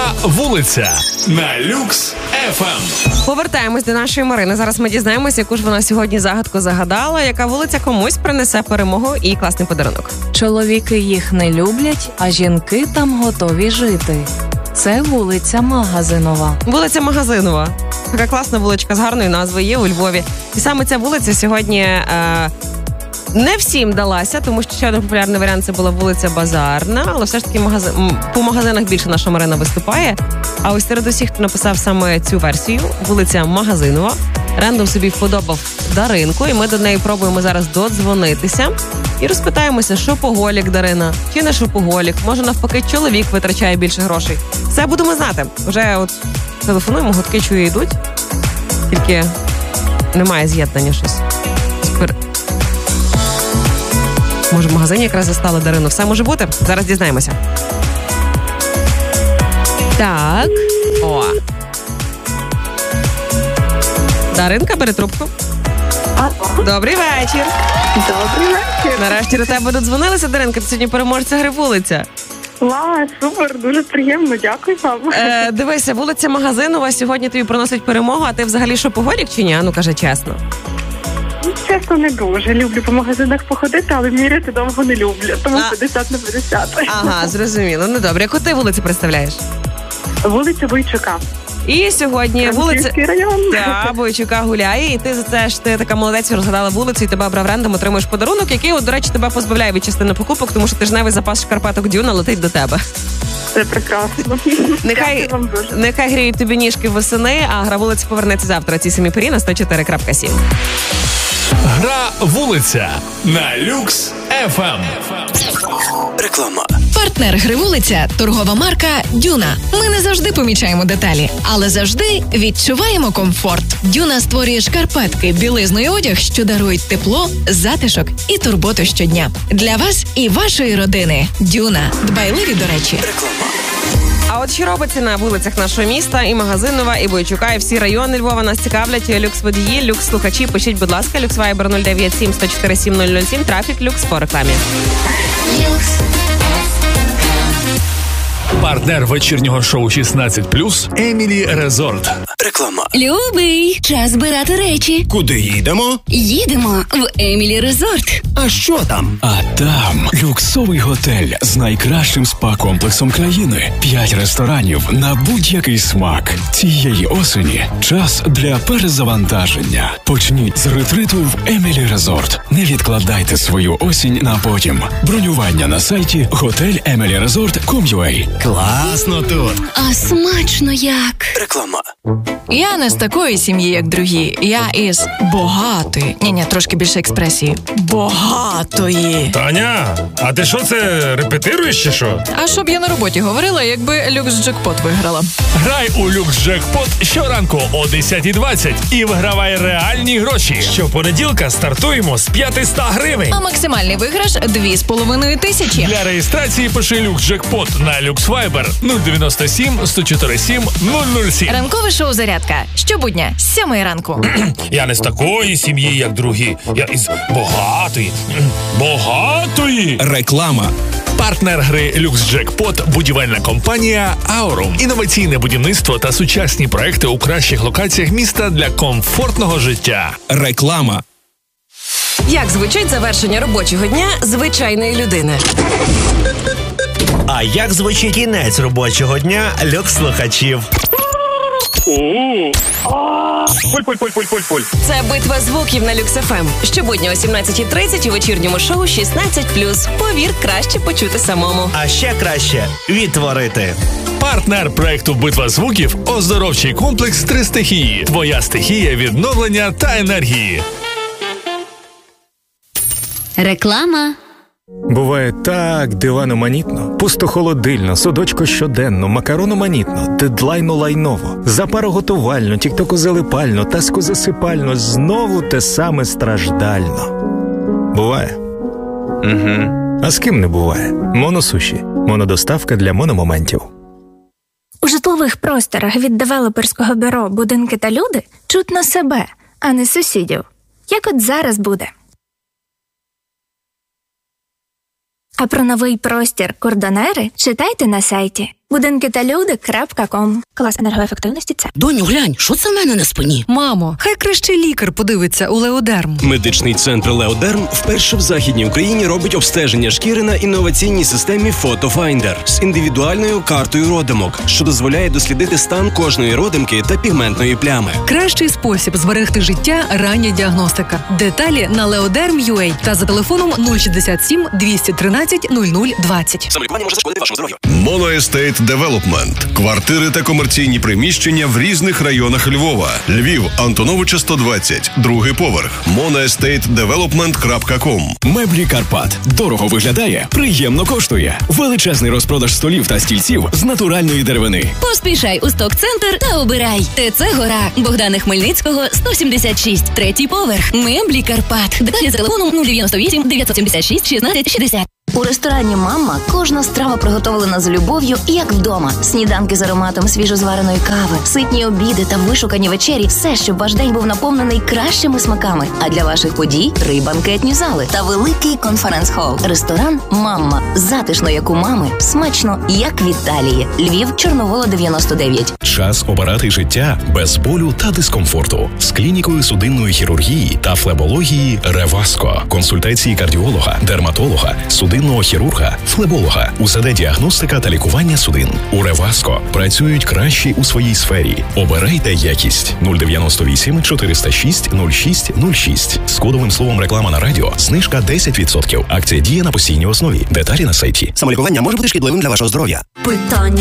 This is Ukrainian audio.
Гра «Вулиця» на Люкс ФМ. Повертаємось до нашої Марини. Зараз ми дізнаємося, яку ж вона сьогодні загадку загадала, яка вулиця комусь принесе перемогу і класний подарунок. Чоловіки їх не люблять, а жінки там готові жити. Це вулиця Магазинова. Вулиця Магазинова. Така класна вуличка з гарною назвою є у Львові. І саме ця вулиця сьогодні не всім далася, тому що ще один популярний варіант – це була вулиця Базарна, але все ж таки по магазинах більше наша Марина виступає. А ось серед усіх, хто написав саме цю версію, вулиця Магазинова, рендом собі вподобав Даринку, і ми до неї пробуємо зараз додзвонитися і розпитаємося, шопоголік Дарина, чи не шопоголік, може навпаки чоловік витрачає більше грошей. Все будемо знати. Вже от телефонуємо, гудки чую йдуть, тільки немає з'єднання щось. Може, в магазині якраз застали Дарину. Все може бути. Зараз дізнаємося. Так. О. Даринка, бери трубку. Добрий вечір. Добрий вечір. Нарешті до тебе додзвонилися, Даринка. Ти сьогодні переможця гри «Вулиця». Вау, супер, дуже приємно, дякую вам. Дивися, вулиця Магазинова сьогодні тобі приносить перемогу, а ти взагалі шопоголік чи ні? Ну, каже чесно. Чесно, не дуже. Люблю по магазинах походити, але міряти довго не люблю. Тому 50 на 50. Ага, зрозуміло. Ну, добре. Яку ти вулицю представляєш? Вулиця Бойчука. І сьогодні вулиця район. Бойчука гуляє, і ти за це ж ти така молодець, розгадала вулицю, і тебе обрав рендом, отримуєш подарунок, який, от, до речі, тебе позбавляє від частини покупок, тому що тижневий запас шкарпеток Дюна летить до тебе. Це прекрасно. Нехай гріють тобі ніжки восени, а гра «Вулиця» повернеться завтра ці самі порі на 104.7. Гра «Вулиця» на Люкс ФМ. Реклама. Партнер гри «Вулиця» – торгова марка «Дюна». Ми не завжди помічаємо деталі, але завжди відчуваємо комфорт. «Дюна» створює шкарпетки, білизну і одяг, що дарують тепло, затишок і турботу щодня. Для вас і вашої родини. «Дюна» – дбайливі до речі. Реклама. А от що робиться на вулицях нашого міста, і Магазинова, і Бойчука, і всі райони Львова нас цікавлять. Люкс-водії, люкс-слухачі, пишіть, будь ласка, люкс-вайбер 097 104 7007, трафік, люкс по рекламі. Партнер вечірнього шоу 16+, Емілі Резорт. Реклама. Любий, час збирати речі. Куди їдемо? Їдемо в Емілі Резорт. А що там? А там люксовий готель з найкращим спа-комплексом країни. 5 ресторанів на будь-який смак. Цієї осені час для перезавантаження. Почніть з ретриту в Емілі Резорт. Не відкладайте свою осінь на потім. Бронювання на сайті hotelemilyresort.com.ua. Класно тут. А смачно як. Реклама. Я не з такої сім'ї, як другі. Я із багатої. Ні, трошки більше експресії. Багатої. Таня, а ти що це, репетируєш чи що? А щоб я на роботі говорила, якби люкс-джекпот виграла. Грай у люкс-джекпот щоранку о 10:20 і вигравай реальні гроші. Щопонеділка стартуємо з 500 гривень. А максимальний виграш 2500. Для реєстрації пиши люкс-джекпот на люкс-вайбер 097 104 7 007. Ранкове шоу «Зарядка». Щобудня з 7 ранку. Я не з такої сім'ї, як другі. Я із багатої. Багатої. Реклама. Партнер гри «Люкс-джекпот» – будівельна компанія «Аурум». Інноваційне будівництво та сучасні проекти у кращих локаціях міста для комфортного життя. Реклама. Як звучить завершення робочого дня звичайної людини? А як звучить кінець робочого дня люкс-слухачів? Пуль. Це битва звуків на Люкс ФМ. Щобудня о 17:30 у вечірньому шоу 16+. Повір, краще почути самому. А ще краще відтворити. Партнер проекту «Битва звуків» – оздоровчий комплекс «Три стихії». Твоя стихія відновлення та енергії. Реклама. Буває так диваноманітно, пустохолодильно, судочко щоденно, макарономанітно, дедлайно лайново, запароготувально, тіктокозалипально, таскозасипально, знову те саме страждально. Буває? Угу. А з ким не буває? Моносуші. Монодоставка для мономоментів. У житлових просторах від девелоперського бюро «Будинки та люди» чутно себе, а не сусідів. Як от зараз буде. А про новий простір «Кордонери» читайте на сайті. Будинки-та-люди.ком. Клас енергоефективності С. Доню, глянь, що це в мене на спині? Мамо, хай краще лікар подивиться у Леодерм. Медичний центр Леодерм вперше в Західній Україні робить обстеження шкіри на інноваційній системі Photofinder з індивідуальною картою родимок, що дозволяє дослідити стан кожної родимки та пігментної плями. Кращий спосіб зберегти життя – рання діагностика. Деталі на Leoderm.ua та за телефоном 067 213 0020. Самолікування може зашкодити вашому здоров'ю. Моноестейт Девелопмент. Квартири та комерційні приміщення в різних районах Львова. Львів, Антоновича 120, другий поверх. monoestatedevelopment.com. Меблі Карпат. Дорого виглядає, приємно коштує. Величезний розпродаж столів та стільців з натуральної деревини. Поспішай у сток-центр та обирай. ТЦ Гора. Богдана Хмельницького, 176. Третій поверх. Меблі Карпат. Деталі за телефоном 098 976 16 60. У ресторані «Мамма» кожна страва приготовлена з любов'ю, як вдома. Сніданки з ароматом свіжозвареної кави, ситні обіди та вишукані вечері – все, щоб ваш день був наповнений кращими смаками. А для ваших подій – 3 банкетні зали та великий конференц-хол. Ресторан «Мамма». Затишно, як у мами, смачно, як в Італії. Львів, Чорновола, 99. Час обирати життя без болю та дискомфорту. З клінікою судинної хірургії та флебології «Реваско». Консультації кардіолога, дерматолога, судинного хірурга, флеболога, УЗД-діагностика та лікування судин. У «Реваско» працюють кращі у своїй сфері. Обирайте якість. 098 406 06 06. З кодовим словом «Реклама на радіо» знижка 10%. Акція діє на постійній основі. Деталі на сайті. Самолікування може бути шкідливим для вашого здоров'я. Питання